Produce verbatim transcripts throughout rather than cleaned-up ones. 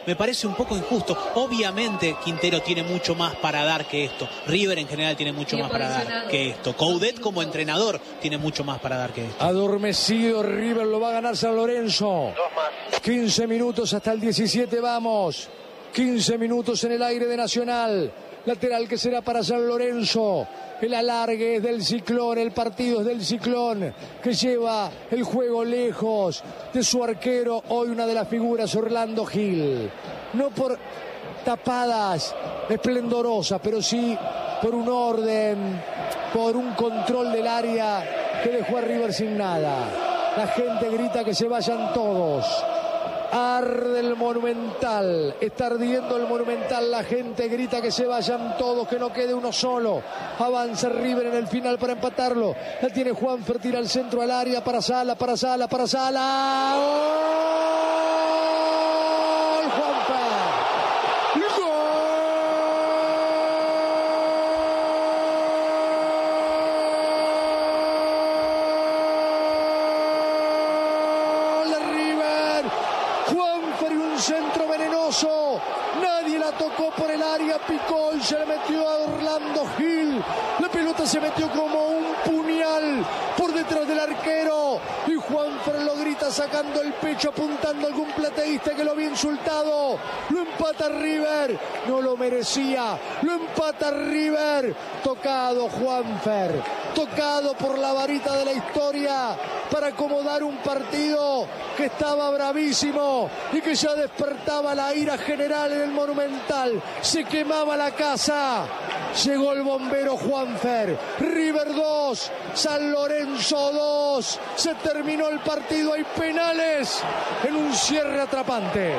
me parece un poco injusto. Obviamente Quintero tiene mucho más para dar que esto. River en general tiene mucho más para dar que esto. Coudet como entrenador tiene mucho más para dar que esto. Adormecido River, lo va a ganar San Lorenzo. quince minutos hasta el diecisiete, vamos. quince minutos en el aire de Nacional. Lateral que será para San Lorenzo. El alargue es del Ciclón, el partido es del Ciclón, que lleva el juego lejos de su arquero, hoy una de las figuras, Orlando Gil. No por tapadas esplendorosas, pero sí por un orden, por un control del área que dejó a River sin nada. La gente grita que se vayan todos. Arde el Monumental, está ardiendo el Monumental, la gente grita que se vayan todos, que no quede uno solo. Avanza River en el final para empatarlo. La tiene Juanfer, tira al centro al área, para Sala, para Sala, para Sala. ¡Gol! Juanfer. ¡Gol! Centro venenoso, nadie la tocó por el área, picó y se le metió a Orlando Gil. La pelota se metió como un puñal por detrás del arquero y Juanfer lo grita sacando el pecho, apuntando a algún plateísta que lo había insultado. Lo empata River, no lo merecía, lo empata River. Tocado Juanfer, tocado por la varita de la historia para acomodar un partido que estaba bravísimo y que ya despertaba la ira general en el Monumental. Se quemaba la casa. Llegó el bombero Juanfer. River dos, San Lorenzo dos. Se terminó el partido. Hay penales en un cierre atrapante.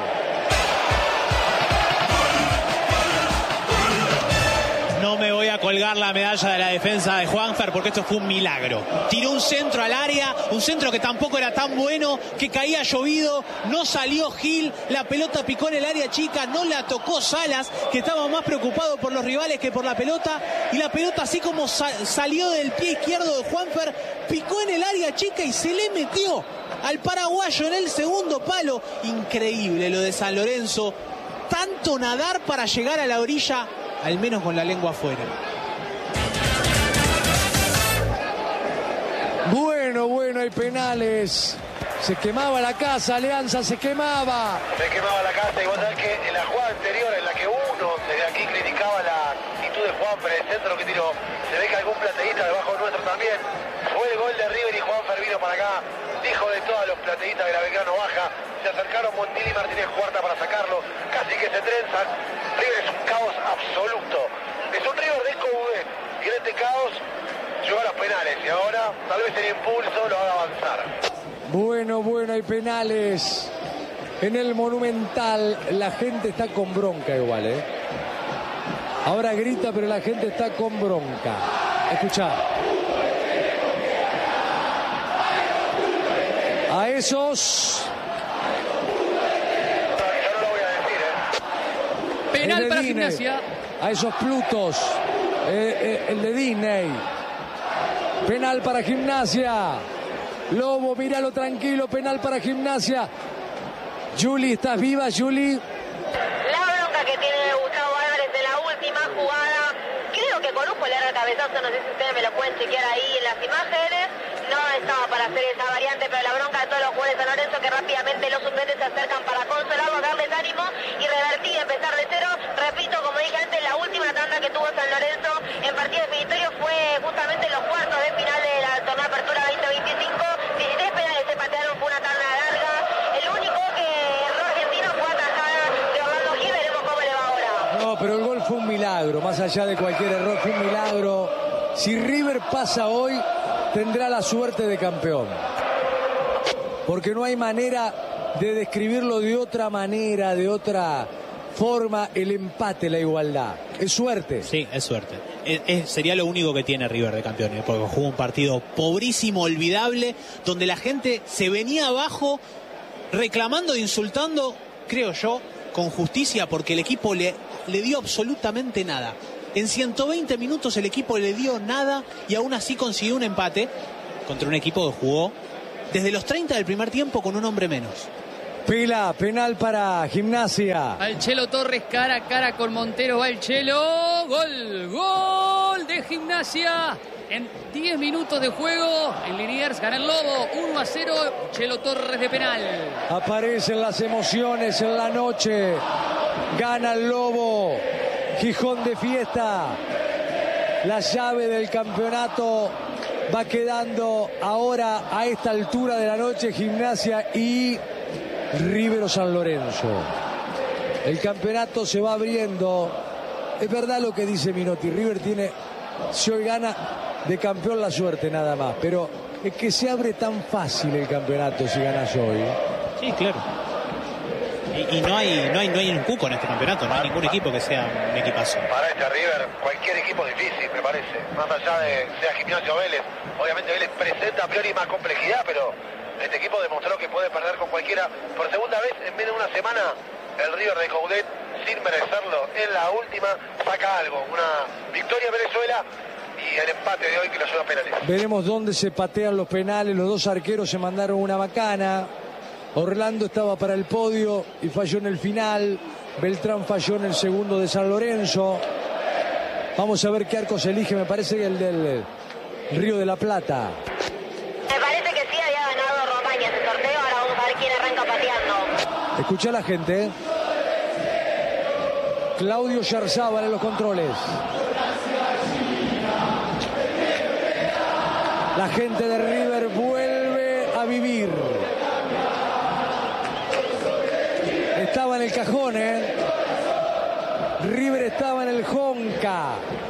No me voy a colgar la medalla de la defensa de Juanfer porque esto fue un milagro. Tiró un centro al área, un centro que tampoco era tan bueno, que caía llovido, no salió Gil, la pelota picó en el área chica, no la tocó Salas, que estaba más preocupado por los rivales que por la pelota, y la pelota así como sa- salió del pie izquierdo de Juanfer, picó en el área chica y se le metió al paraguayo en el segundo palo. Increíble lo de San Lorenzo, tanto nadar para llegar a la orilla, al menos con la lengua afuera. Bueno, bueno, hay penales. Se quemaba la casa, Alianza se quemaba. Se quemaba la casa y vos sabés que en la jugada anterior en la que uno desde aquí criticaba la actitud de Juanfer, el centro que tiró, se ve que algún plateísta debajo nuestro también. Fue el gol de River y Juanfer vino para acá, dijo de todos los plateístas que la Belgrano baja. Se acercaron Montiel y Martínez Cuarta para sacarlo, casi que se trenzan. River es un caos absoluto. Es un River de Coudet y en este caos llegó a los penales y ahora tal vez el impulso lo haga avanzar. Bueno, bueno, hay penales en el Monumental. La gente está con bronca igual, ¿eh? Ahora grita, pero la gente está con bronca. Escuchá. A esos... Penal para Gimnasia. A esos Plutos. Eh, eh, el de Disney. Penal para Gimnasia. Lobo, míralo tranquilo. Penal para Gimnasia. Juli, ¿estás viva, Juli? La bronca que tiene Gustavo Álvarez en la última jugada. Creo que Corujo le da el cabezazo. No sé si ustedes me lo pueden chequear ahí en las imágenes. No estaba para hacer esa variante, pero la bronca de todos los jugadores de San Lorenzo, que rápidamente los suplentes se acercan para consolarlos, darles ánimo y revertir, empezar de cero. Repito, como dije antes, la última tanda que tuvo San Lorenzo en partido definitorio fue justamente en los cuartos de final de la torneo Apertura veinte veinticinco. dieciséis penales se patearon, fue una tanda larga. El único que erró argentino fue atajada de Orlando Gil. Veremos cómo le va ahora. No, pero el gol fue un milagro. Más allá de cualquier error, fue un milagro. Si River pasa hoy, tendrá la suerte de campeón. Porque no hay manera de describirlo de otra manera, de otra forma, el empate, la igualdad. Es suerte. Sí, es suerte. Es, es, sería lo único que tiene River de campeones, porque jugó un partido pobrísimo, olvidable, donde la gente se venía abajo reclamando e insultando, creo yo, con justicia, porque el equipo le, le dio absolutamente nada. En ciento veinte minutos el equipo le dio nada y aún así consiguió un empate contra un equipo que jugó desde los treinta del primer tiempo con un hombre menos. Pila, penal para Gimnasia. Al Chelo Torres, cara a cara con Montero, va el Chelo. Gol, gol de Gimnasia. En diez minutos de juego, en Liniers gana el Lobo, uno a cero, Chelo Torres de penal. Aparecen las emociones en la noche. Gana el Lobo. Gijón de fiesta. La llave del campeonato va quedando ahora a esta altura de la noche Gimnasia y River o San Lorenzo. El campeonato se va abriendo. Es verdad lo que dice Minotti. River tiene, si hoy gana, de campeón la suerte nada más. Pero es que se abre tan fácil el campeonato si ganas hoy. Sí, claro. Y, y no hay no hay no hay un cuco en este campeonato, no hay ningún equipo que sea un equipazo. Para este River, cualquier equipo difícil, me parece. Más allá de sea Gimnasia o Vélez. Obviamente Vélez presenta a priori más complejidad, pero este equipo demostró que puede perder con cualquiera. Por segunda vez en menos de una semana, el River de Coudet, sin merecerlo, en la última saca algo. Una victoria en Venezuela y el empate de hoy que lo lleva a penales. Veremos dónde se patean los penales. Los dos arqueros se mandaron una macana. Orlando estaba para el podio y falló en el final. Beltrán falló en el segundo de San Lorenzo. Vamos a ver qué arco se elige. Me parece que el del Río de la Plata. Me parece que sí había ganado Romaña ese sorteo. Ahora vamos a ver quién arranca pateando. Escucha a la gente. ¿eh? Claudio Yarzábal en los controles. La gente de River vuelve a vivir. Estaba en el cajón, ¿eh? River estaba en el Jonca.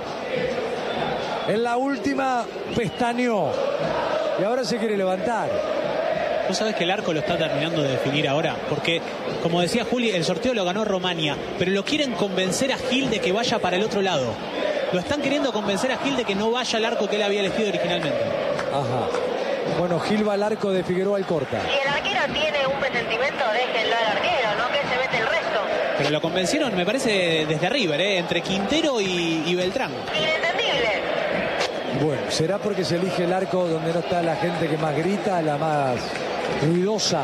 En la última pestañeó. Y ahora se quiere levantar. Vos sabés que el arco lo está terminando de definir ahora. Porque, como decía Juli, el sorteo lo ganó Romaña. Pero lo quieren convencer a Gil de que vaya para el otro lado. Lo están queriendo convencer a Gil de que no vaya al arco que él había elegido originalmente. Ajá. Bueno, Gil va al arco de Figueroa Alcorta. Si el arquero tiene un presentimiento, déjenlo al arquero, no que se mete el resto. Pero lo convencieron, me parece, desde River, ¿eh? Entre Quintero y, y Beltrán. Inentendible. Bueno, será porque se elige el arco donde no está la gente que más grita, la más ruidosa.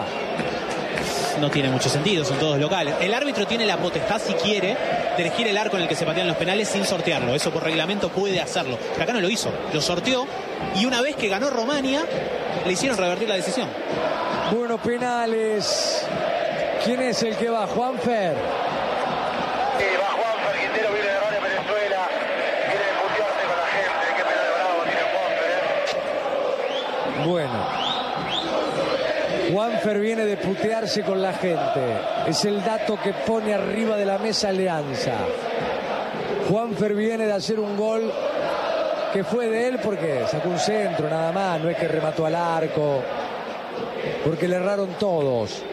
No tiene mucho sentido, son todos locales. El árbitro tiene la potestad, si quiere, de elegir el arco en el que se patean los penales sin sortearlo. Eso por reglamento puede hacerlo. Pero acá no lo hizo, lo sorteó. Y una vez que ganó Romaña, le hicieron revertir la decisión. Bueno, penales. ¿Quién es el que va? Juanfer. Sí, va Juanfer, Quintero viene de error en Venezuela. Quiere putearse con la gente. Qué penal bravo tiene Juanfer, ¿eh? Bueno. Juanfer viene de putearse con la gente. Es el dato que pone arriba de la mesa Alianza. Juanfer viene de hacer un gol que fue de él porque sacó un centro nada más. No es que remató al arco. Porque le erraron todos.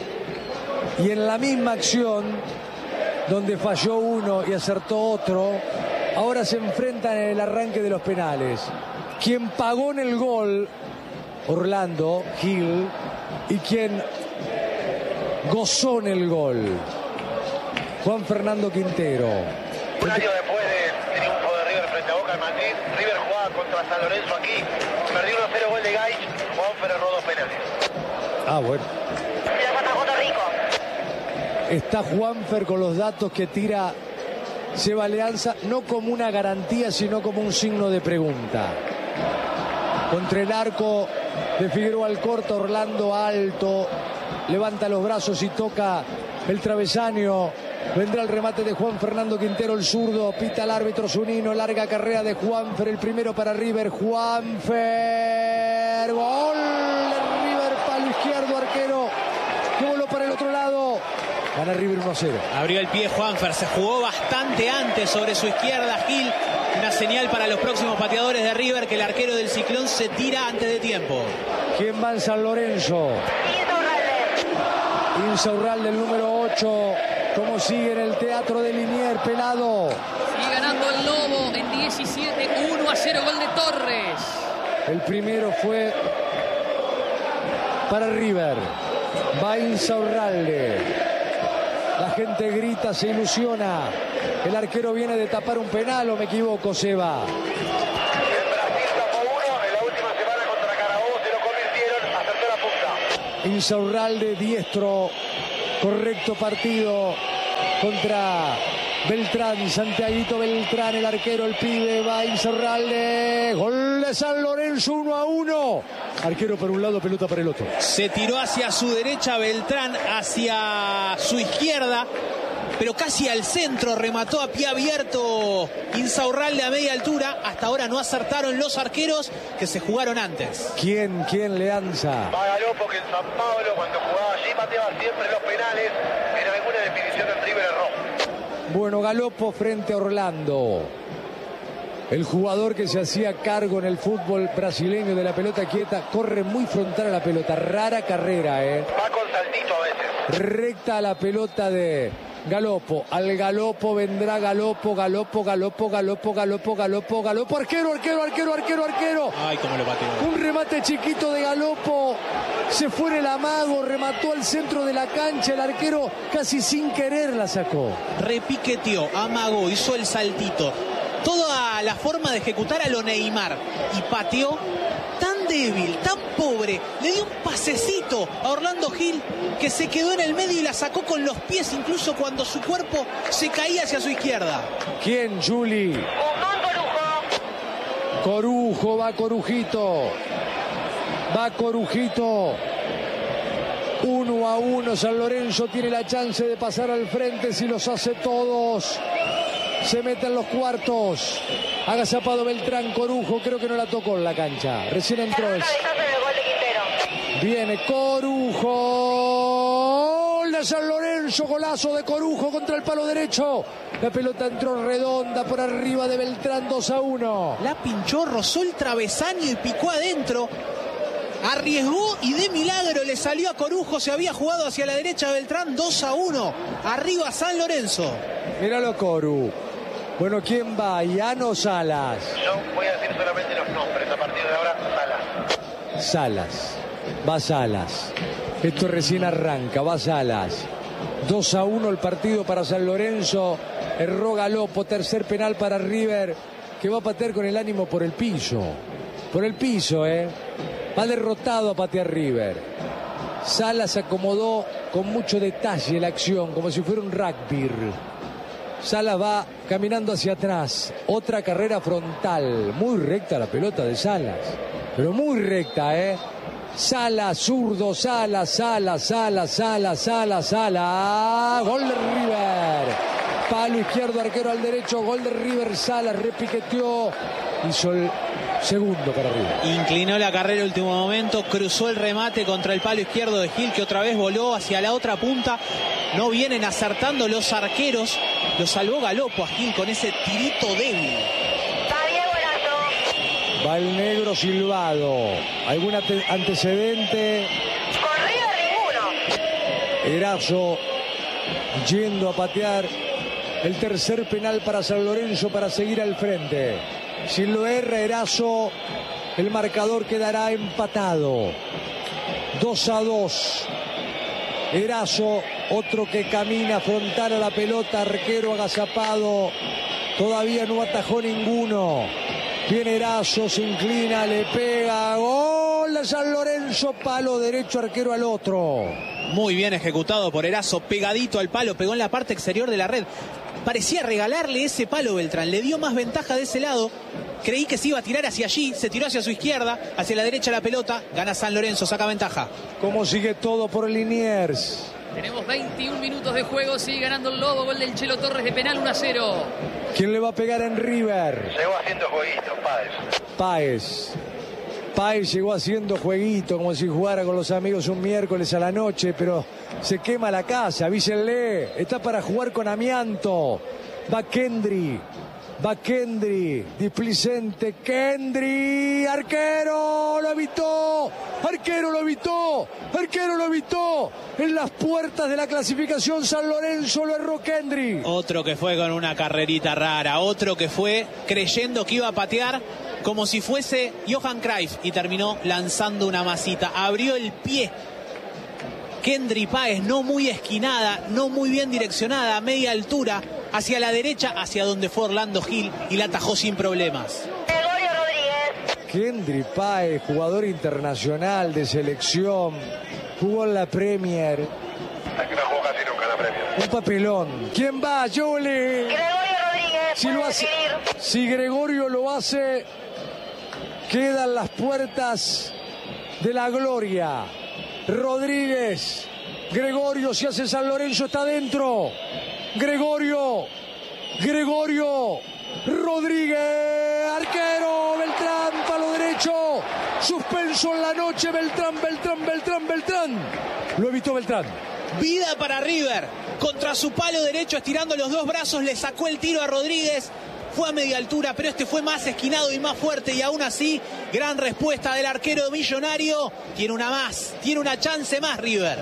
Y en la misma acción, donde falló uno y acertó otro, ahora se enfrentan en el arranque de los penales. Quien pagó en el gol, Orlando Gil, y quien gozó en el gol, Juan Fernando Quintero. Un año después del triunfo de River frente a Boca en Madrid, River jugaba contra San Lorenzo aquí, perdió uno cero, gol de Gaich, Juanfer erró dos penales. Ah, bueno. Se los atajó Torrico. Está Juanfer con los datos que tira Seba Alianza, no como una garantía, sino como un signo de pregunta. Contra el arco de Figueroa Alcorta, Orlando alto, levanta los brazos y toca el travesaño. Vendrá el remate de Juan Fernando Quintero, el zurdo, pita el árbitro Zunino, larga carrera de Juanfer, el primero para River, Juanfer, gol de River, palo izquierdo, arquero, que voló para el otro lado. Gana River uno a cero. Abrió el pie Juanfer, se jugó bastante antes sobre su izquierda Gil. Una señal para los próximos pateadores de River que el arquero del Ciclón se tira antes de tiempo. ¿Quién va en San Lorenzo? Insaurralde. Insaurralde, el número ocho. ¿Cómo sigue en el teatro de Liniers, pelado? Sigue ganando el Lobo en diecisiete, uno a cero, gol de Torres. El primero fue para River. Va Insaurralde. La gente grita, se ilusiona. El arquero viene de tapar un penal, ¿o me equivoco, Seba? En Brasil tapó uno, en la última semana contra Carabobo se lo convirtieron, acertó la punta. Insaurralde, diestro, correcto partido contra Beltrán, Santiaguito Beltrán, el arquero, el pibe, va Insaurralde, gol de San Lorenzo, uno a uno. Arquero por un lado, pelota para el otro. Se tiró hacia su derecha Beltrán, hacia su izquierda, pero casi al centro, remató a pie abierto Insaurralde a media altura. Hasta ahora no acertaron los arqueros que se jugaron antes. ¿Quién, quién le lanza? Va Galopo, que en San Pablo, cuando jugaba allí, pateaba siempre los penales. En alguna definición en River erró. Bueno, Galopo frente a Orlando. El jugador que se hacía cargo en el fútbol brasileño de la pelota quieta, corre muy frontal a la pelota, rara carrera, ¿eh? Va con saltito a veces. Recta a la pelota de Galopo, al Galopo vendrá Galopo, Galopo, Galopo, Galopo, Galopo, Galopo, Galopo, arquero, arquero, arquero, arquero, arquero. Ay, cómo lo pateó. Un remate chiquito de Galopo, se fue en el amago, remató al centro de la cancha, el arquero casi sin querer la sacó. Repiqueteó, amagó, hizo el saltito. Toda la forma de ejecutar a lo Neymar. Y pateó tan débil, tan pobre. Le dio un pasecito a Orlando Gil que se quedó en el medio y la sacó con los pies, incluso cuando su cuerpo se caía hacia su izquierda. ¿Quién, Juli? Guzmán Corujo. Corujo, va Corujito. Va Corujito. Uno a uno, San Lorenzo tiene la chance de pasar al frente si los hace todos. Se mete en los cuartos. Agazapado Beltrán, Corujo, creo que no la tocó en la cancha. Recién entró. Es... Viene Corujo. Gol de San Lorenzo, golazo de Corujo contra el palo derecho. La pelota entró redonda por arriba de Beltrán, dos a uno. La pinchó, rozó el travesaño y picó adentro. Arriesgó y de milagro le salió a Corujo. Se había jugado hacia la derecha Beltrán, dos a uno. Arriba San Lorenzo. Míralo, Coru. Bueno, ¿quién va? ¿Iano o Salas? Yo voy a decir solamente los nombres. A partir de ahora, Salas. Salas. Va Salas. Esto recién arranca. Va Salas. dos a uno el partido para San Lorenzo. Erró Galopo. Tercer penal para River, que va a patear con el ánimo por el piso. Por el piso, ¿eh? Va derrotado a patear River. Salas acomodó con mucho detalle la acción, como si fuera un rugby. Salas va caminando hacia atrás. Otra carrera frontal. Muy recta la pelota de Salas. Pero muy recta, ¿eh? Salas, zurdo, Salas, Salas, Salas, Salas, Salas, Salas. Gol de River. Palo izquierdo, arquero al derecho. Gol de River. Salas repiqueteó. Hizo el segundo para River. Inclinó la carrera en último momento, cruzó el remate contra el palo izquierdo de Gil, que otra vez voló hacia la otra punta. No vienen acertando los arqueros. Lo salvó Galopo a Gil con ese tirito débil. Va Diego Erazo. Va el negro silbado. ¿Algún antecedente? Con River ninguno. Erazo yendo a patear el tercer penal para San Lorenzo para seguir al frente. Si lo erra Erazo, el marcador quedará empatado. dos a dos. Erazo, otro que camina frontal a la pelota, arquero agazapado. Todavía no atajó ninguno. Viene Erazo, se inclina, le pega. Gol de San Lorenzo, palo derecho, arquero al otro. Muy bien ejecutado por Erazo, pegadito al palo, pegó en la parte exterior de la red. Parecía regalarle ese palo Beltrán, le dio más ventaja de ese lado. Creí que se iba a tirar hacia allí, se tiró hacia su izquierda, hacia la derecha la pelota, gana San Lorenzo, saca ventaja. ¿Cómo sigue todo por Liniers? Tenemos veintiún minutos de juego, sigue ganando el Lobo, gol del Chelo Torres de penal, uno a cero. ¿Quién le va a pegar en River? Llegó haciendo jueguitos, Páez. Páez. Páez llegó haciendo jueguito, como si jugara con los amigos un miércoles a la noche, pero se quema la casa, avísenle, está para jugar con amianto. Va Kendry, va Kendry, displicente, Kendry, arquero, lo evitó, arquero lo evitó, arquero lo evitó, en las puertas de la clasificación San Lorenzo lo erró Kendry. Otro que fue con una carrerita rara, otro que fue creyendo que iba a patear como si fuese Johan Cruyff y terminó lanzando una masita, abrió el pie. Kendry Páez, no muy esquinada, no muy bien direccionada, a media altura, hacia la derecha, hacia donde fue Orlando Gil, y la atajó sin problemas. Gregorio Rodríguez. Kendry Páez, jugador internacional de selección, Jugó en la Premier. Aquí no jugó casi nunca en la Premier. Un papelón. ¿Quién va, Juli? Gregorio Rodríguez. Si lo hace, si Gregorio lo hace, quedan las puertas de la gloria. Rodríguez. Gregorio, si hace San Lorenzo, está dentro. Gregorio. Gregorio. Rodríguez. Arquero. Beltrán, palo derecho. Suspenso en la noche. Beltrán, Beltrán, Beltrán, Beltrán. Lo evitó Beltrán. Vida para River. Contra su palo derecho, estirando los dos brazos, le sacó el tiro a Rodríguez. Fue a media altura, pero este fue más esquinado y más fuerte. Y aún así, gran respuesta del arquero Millonario. Tiene una más, tiene una chance más River.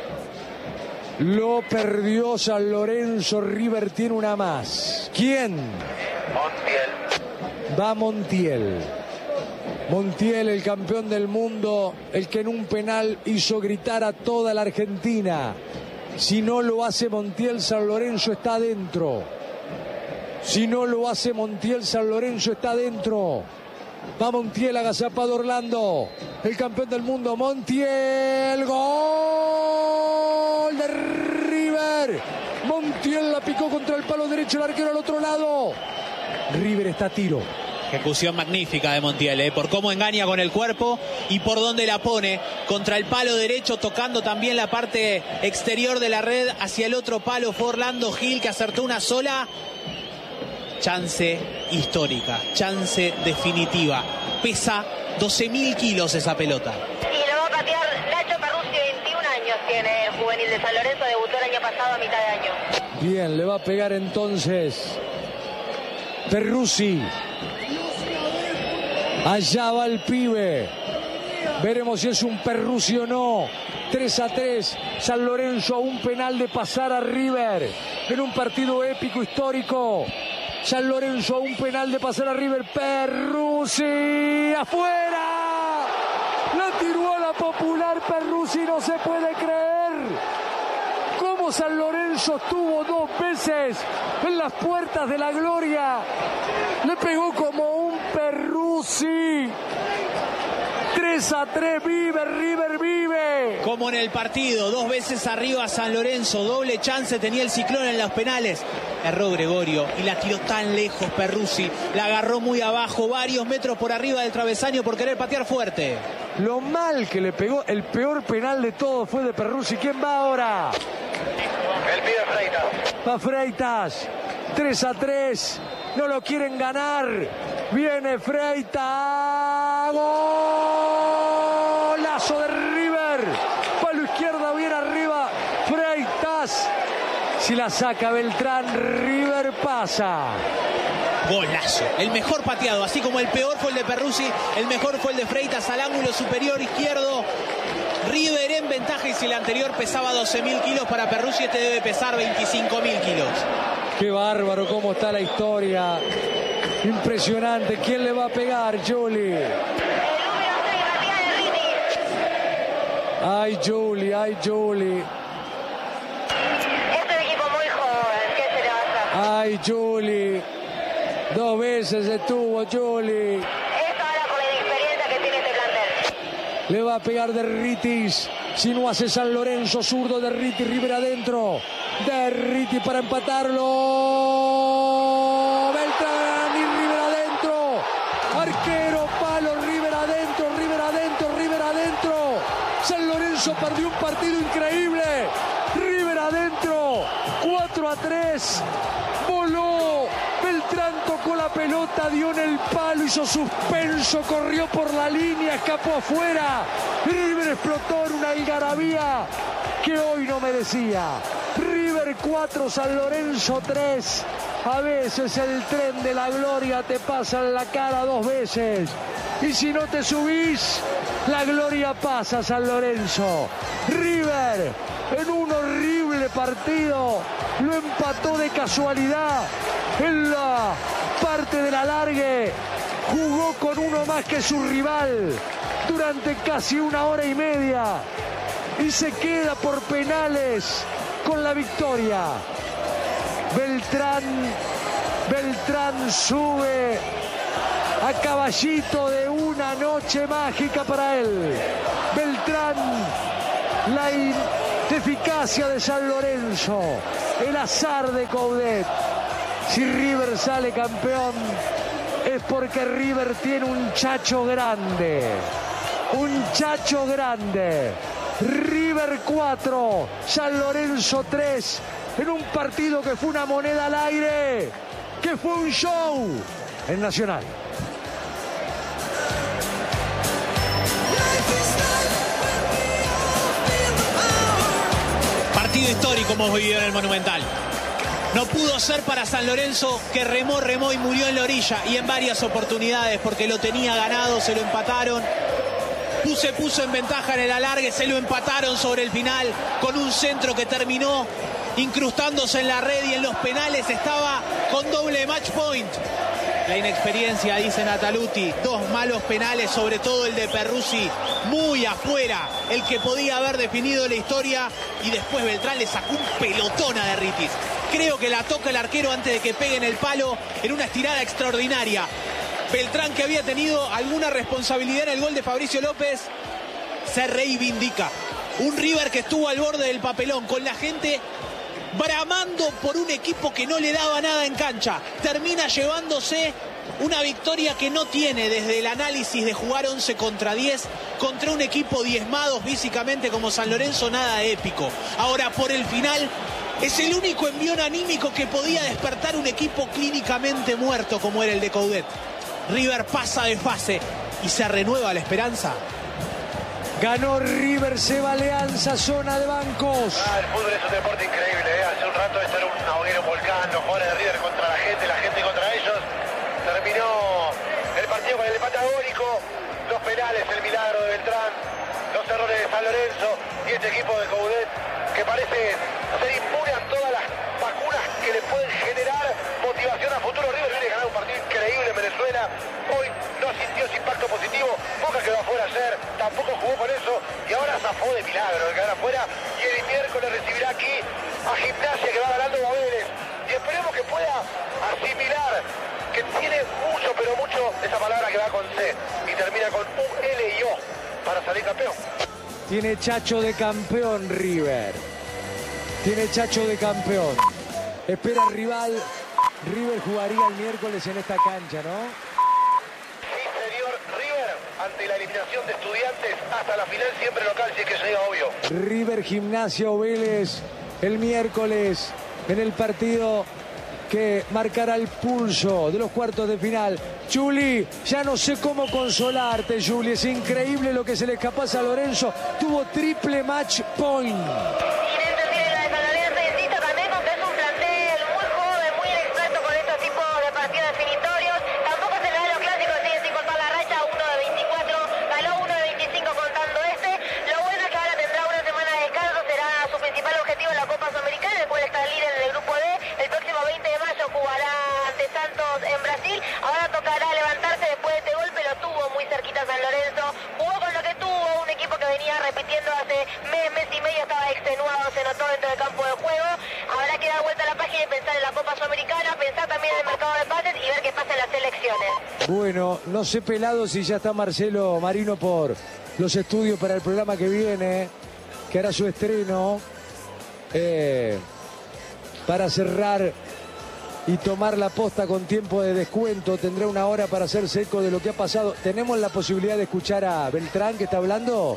Lo perdió San Lorenzo. River tiene una más. ¿Quién? Montiel. Va Montiel. Montiel, el campeón del mundo, el que en un penal hizo gritar a toda la Argentina. Si no lo hace Montiel, San Lorenzo está adentro. Si no lo hace Montiel, San Lorenzo está adentro. Va Montiel, agazapado Orlando. El campeón del mundo, Montiel. Gol de River. Montiel la picó contra el palo derecho, el arquero al otro lado. River está a tiro. Ejecución magnífica de Montiel, ¿eh? Por cómo engaña con el cuerpo y por dónde la pone. Contra el palo derecho, tocando también la parte exterior de la red. Hacia el otro palo fue Orlando Gil, que acertó una sola. Chance histórica, chance definitiva. Pesa doce mil kilos esa pelota. Y lo va a patear Nacho Perruzzi, veintiún años tiene el juvenil de San Lorenzo. Debutó el año pasado a mitad de año. Bien, le va a pegar entonces Perruzzi. Allá va el pibe. Veremos si es un Perruzzi o no. tres a tres. San Lorenzo a un penal de pasar a River. En un partido épico, histórico. San Lorenzo a un penal de pasar a River. Perruzzi. ¡Afuera! La tiró a la Popular Perruzzi. No se puede creer. Cómo San Lorenzo estuvo dos veces en las puertas de la gloria. Le pegó como un Perruzzi. tres a tres, vive, River vive. Como en el partido, dos veces arriba San Lorenzo, doble chance tenía el Ciclón en los penales. Erró Gregorio y la tiró tan lejos Perruzzi. La agarró muy abajo, varios metros por arriba del travesaño por querer patear fuerte. Lo mal que le pegó, el peor penal de todos fue de Perruzzi. ¿Quién va ahora? El pibe Freitas. Va Freitas. tres a tres. No lo quieren ganar. Viene Freitas. Golazo de River. Palo izquierda, bien arriba. Freitas. Si la saca Beltrán, River pasa. Golazo. El mejor pateado, así como el peor fue el de Perruzzi, el mejor fue el de Freitas al ángulo superior izquierdo. River en ventaja, y si el anterior pesaba doce mil kilos para Perruzzi, este debe pesar veinticinco mil kilos. Qué bárbaro cómo está la historia. Impresionante. ¿Quién le va a pegar, Juli? Ay, Juli, ay, Juli. Este es un equipo muy joven, ¿qué se le va a hacer? Ay, Juli. Dos veces estuvo Juli. Esto habla por la inexperiencia que tiene este plantel. Le va a pegar Derritis. Si no hace San Lorenzo, zurdo Derritis, River adentro. Derritis para empatarlo. Beltrán y River adentro. Arquero, palo, River adentro, River adentro, River adentro. San Lorenzo perdió un partido increíble. River adentro. cuatro a tres. Voló. Beltrán tocó la pelota, dio en el palo, hizo suspenso, corrió por la línea, escapó afuera. River explotó en una algarabía que hoy no merecía. River cuatro, San Lorenzo tres. A veces el tren de la gloria te pasa en la cara dos veces. Y si no te subís, la gloria pasa, San Lorenzo. River, en un horrible partido, lo empató de casualidad. En la parte del alargue, jugó con uno más que su rival durante casi una hora y media. Y se queda por penales con la victoria. Beltrán, Beltrán sube a caballito de una noche mágica para él. Beltrán la ineficacia de San Lorenzo, el azar de Coudet. Si River sale campeón es porque River tiene un chacho grande, un chacho grande. River cuatro, San Lorenzo tres, en un partido que fue una moneda al aire, que fue un show en Nacional. Partido histórico hemos vivido en el Monumental. No pudo ser para San Lorenzo, que remó, remó y murió en la orilla, y en varias oportunidades, porque lo tenía ganado, se lo empataron. Se puso en ventaja en el alargue, se lo empataron sobre el final, con un centro que terminó incrustándose en la red, y en los penales estaba con doble match point. La inexperiencia, dice Nataluti, dos malos penales, sobre todo el de Perruzzi, muy afuera, el que podía haber definido la historia, y después Beltrán le sacó un pelotón a Derritis. Creo que la toca el arquero antes de que pegue en el palo, en una estirada extraordinaria. Beltrán, que había tenido alguna responsabilidad en el gol de Fabricio López, se reivindica. Un River que estuvo al borde del papelón, con la gente bramando por un equipo que no le daba nada en cancha. Termina llevándose una victoria que no tiene, desde el análisis de jugar once contra diez, contra un equipo diezmado físicamente como San Lorenzo, nada épico. Ahora, por el final, es el único envión anímico que podía despertar un equipo clínicamente muerto como era el de Coudet. River pasa de fase y se renueva la esperanza. Ganó River, se va Alianza, zona de bancos. Ah, el fútbol es un deporte increíble, ¿eh? Hace un rato esto era un hoguero volcán, los jugadores de River contra la gente, la gente contra ellos. Terminó el partido con el empate agónico, los penales, el milagro de Beltrán, los errores de San Lorenzo y este equipo de Coudet que parece ser inmune a todas las vacunas que le pueden generar motivación a futuro. River viene a ganar un partido increíble en Venezuela, hoy no sintió ese impacto positivo, Boca quedó afuera ayer, tampoco jugó con eso, y ahora zafó de milagro de quedar afuera, y el miércoles recibirá aquí a Gimnasia, que va ganando a Vélez, y esperemos que pueda asimilar que tiene mucho, pero mucho, esa palabra que va con C y termina con U L I O para salir campeón. Tiene chacho de campeón River, tiene chacho de campeón. Espera el rival. River jugaría el miércoles en esta cancha, ¿no? Sí, señor. River, ante la eliminación de Estudiantes, hasta la final siempre local, si es que llega, obvio. River, Gimnasia o Vélez el miércoles en el partido que marcará el pulso de los cuartos de final. Juli, ya no sé cómo consolarte, Juli. Es increíble lo que se le escapó a San Lorenzo. Tuvo triple match point. Bueno, no sé, Pelado, si ya está Marcelo Marino por los estudios para el programa que viene, que hará su estreno, eh, para cerrar y tomar la posta con tiempo de descuento. Tendrá una hora para hacerse eco de lo que ha pasado. ¿Tenemos la posibilidad de escuchar a Beltrán, que está hablando?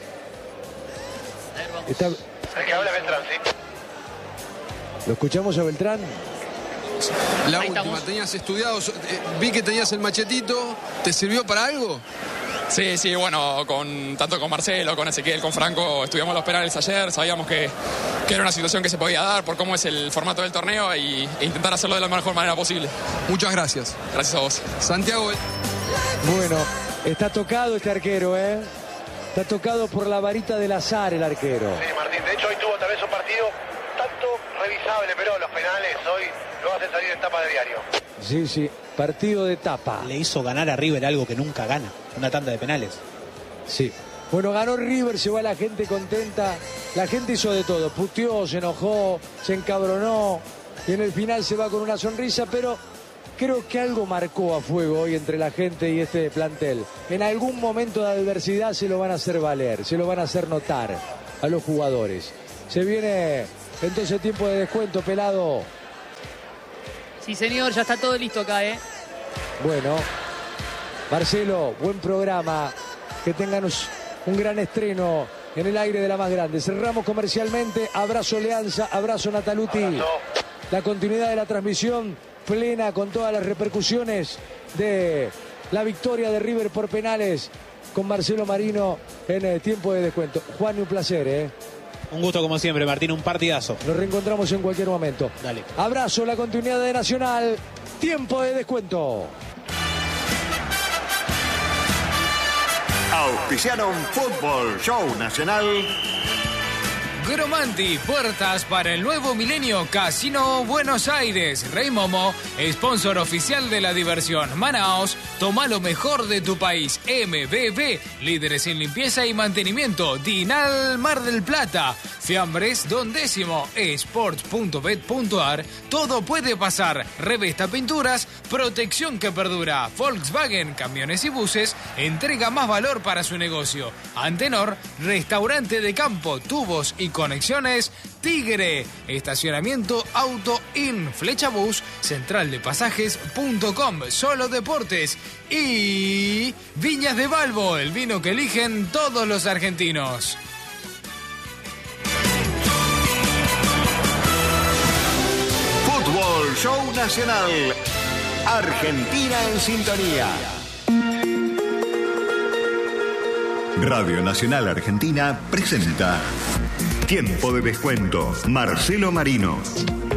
Está... El que habla Beltrán, sí. ¿Lo escuchamos a Beltrán? La Ahí última, estamos. Tenías estudiado, eh, vi que tenías el machetito, ¿te sirvió para algo? Sí, sí, bueno, con, tanto con Marcelo, con Ezequiel, con Franco, estudiamos los penales ayer, sabíamos que, que era una situación que se podía dar por cómo es el formato del torneo y, e intentar hacerlo de la mejor manera posible. Muchas gracias. Gracias a vos. Santiago. Bueno, está tocado este arquero, ¿eh? Está tocado por la varita del azar el arquero. Sí, Martín, de hecho hoy tuvo tal vez un partido tanto revisable, pero los penales hoy lo hacen salir en tapa de diario. Sí, sí, partido de tapa. Le hizo ganar a River algo que nunca gana, una tanda de penales. Sí. Bueno, ganó River, se va la gente contenta. La gente hizo de todo, puteó, se enojó, se encabronó. Y en el final se va con una sonrisa, pero creo que algo marcó a fuego hoy entre la gente y este plantel. En algún momento de adversidad se lo van a hacer valer, se lo van a hacer notar. a los jugadores. Se viene entonces tiempo de descuento, Pelado. Sí, señor, ya está todo listo acá, ¿eh? Bueno, Marcelo, buen programa. Que tengan un gran estreno en el aire de la más grande. Cerramos comercialmente. Abrazo Leanza, abrazo Nataluti. Abrazo. La continuidad de la transmisión plena con todas las repercusiones de la victoria de River por penales con Marcelo Marino en el tiempo de descuento. Juan, un placer, ¿eh? Un gusto como siempre, Martín, un partidazo. Nos reencontramos en cualquier momento. Dale. Abrazo, la continuidad de Nacional. Tiempo de descuento. Auspiciaron Fútbol Show Nacional. Gromanti, puertas para el nuevo milenio, Casino Buenos Aires. Rey Momo, sponsor oficial de la diversión. Manaos, toma lo mejor de tu país. M B B, líderes en limpieza y mantenimiento. Dinal Mar del Plata. Fiambres, Don Décimo. Sports punto bet punto ar. Todo puede pasar. Revesta Pinturas, protección que perdura. Volkswagen, camiones y buses, entrega más valor para su negocio. Antenor, restaurante de campo, tubos y conexiones. Tigre, estacionamiento Auto In, Flecha Bus, central de pasajes punto com, Solo Deportes y Viñas de Balbo, el vino que eligen todos los argentinos. Fútbol Show Nacional. Argentina en sintonía. Radio Nacional Argentina presenta Tiempo de Descuento. Marcelo Marino.